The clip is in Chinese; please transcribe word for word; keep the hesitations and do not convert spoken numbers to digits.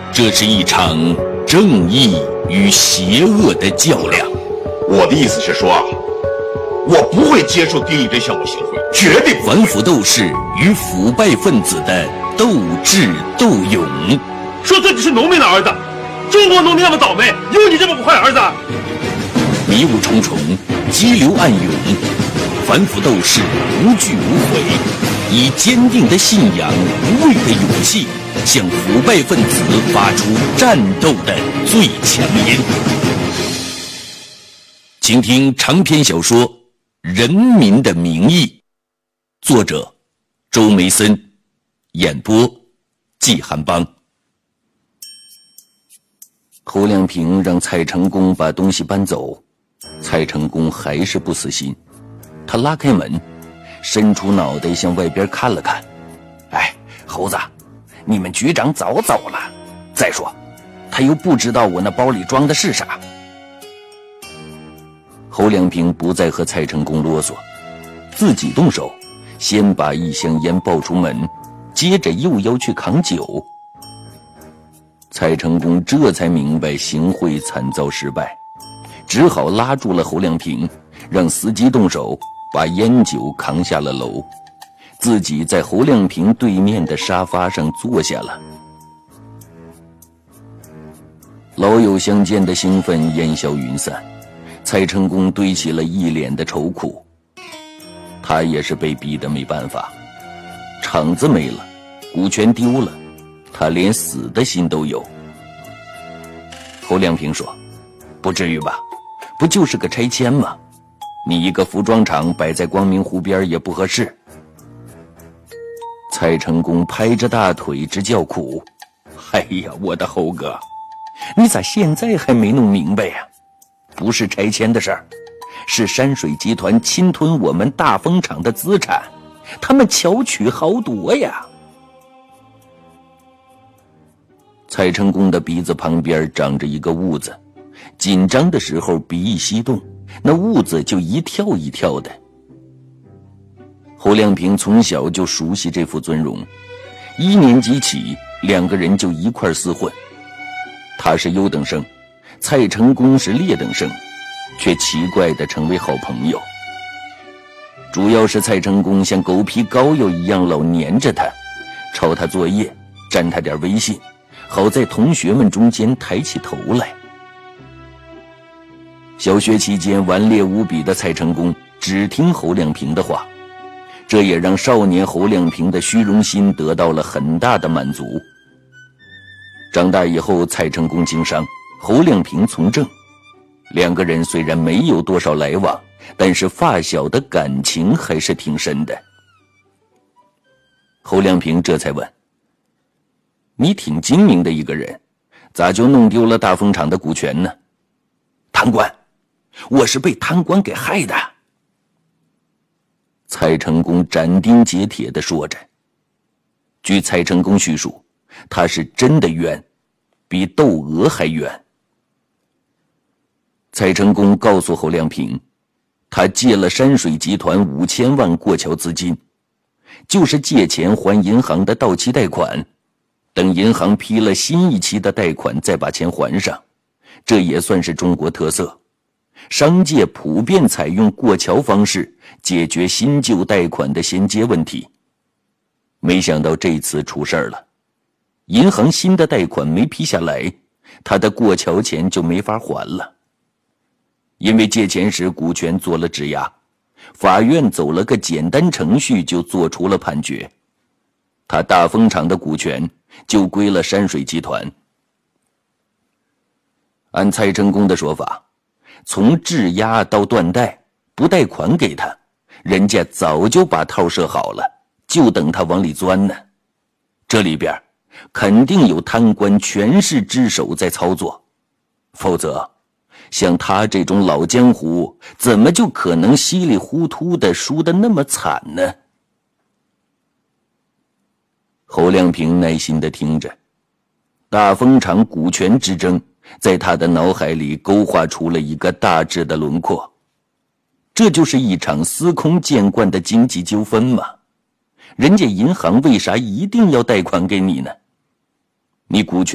这是一场正义与邪恶的较量。 我的意思是说啊，我不会接受丁义珍项目协会，绝对不会。 反腐斗士与腐败分子的斗智斗勇。 说自己是农民的儿子，中国农民那么倒霉，有你这么个坏儿子？ 迷雾重重，激流暗涌，反腐斗士无惧无悔，以坚定的信仰、无畏的勇气，向腐败分子发出战斗的最强音。请听长篇小说《人民的名义》，作者周梅森，演播季寒邦。侯亮平让蔡成功把东西搬走，蔡成功还是不死心。他拉开门，伸出脑袋向外边看了看。哎，猴子，你们局长早走了。再说，他又不知道我那包里装的是啥。侯亮平不再和蔡成功啰嗦，自己动手，先把一箱烟抱出门，接着又要去扛酒。蔡成功这才明白行贿惨遭失败，只好拉住了侯亮平，让司机动手把烟酒扛下了楼，自己在侯亮平对面的沙发上坐下了。老友相见的兴奋烟消云散，蔡成功堆起了一脸的愁苦。他也是被逼得没办法，厂子没了，股权丢了，他连死的心都有。侯亮平说：不至于吧，不就是个拆迁吗？你一个服装厂摆在光明湖边也不合适。蔡成功拍着大腿直叫苦：哎呀，我的侯哥，你咋现在还没弄明白呀？不是拆迁的事儿，是山水集团侵吞我们大风厂的资产，他们巧取豪夺呀。蔡成功的鼻子旁边长着一个痦子，紧张的时候鼻一吸动，那痦子就一跳一跳的。侯亮平从小就熟悉这副尊容，一年级起两个人就一块厮混。他是优等生，蔡成功是劣等生，却奇怪地成为好朋友。主要是蔡成功像狗皮膏药一样老黏着他，抄他作业，沾他点微信，好在同学们中间抬起头来。小学期间顽劣无比的蔡成功只听侯亮平的话，这也让少年侯亮平的虚荣心得到了很大的满足。长大以后，蔡成功经商，侯亮平从政，两个人虽然没有多少来往，但是发小的感情还是挺深的。侯亮平这才问：你挺精明的一个人，咋就弄丢了大风厂的股权呢？贪官，我是被贪官给害的。蔡成功斩钉截铁地说着。据蔡成功叙述，他是真的冤，比窦娥还冤。蔡成功告诉侯亮平，他借了山水集团五千万过桥资金，就是借钱还银行的到期贷款，等银行批了新一期的贷款再把钱还上，这也算是中国特色。商界普遍采用过桥方式解决新旧贷款的衔接问题。没想到这次出事儿了，银行新的贷款没批下来，他的过桥钱就没法还了。因为借钱时股权做了质押，法院走了个简单程序就做出了判决，他大风厂的股权就归了山水集团。按蔡成功的说法，从质押到断贷，不贷款给他，人家早就把套设好了，就等他往里钻呢。这里边肯定有贪官权势之手在操作，否则像他这种老江湖，怎么就可能稀里糊涂的输得那么惨呢？侯亮平耐心地听着，大风厂股权之争在他的脑海里勾画出了一个大致的轮廓。这就是一场司空见惯的经济纠纷嘛。人家银行为啥一定要贷款给你呢？你股权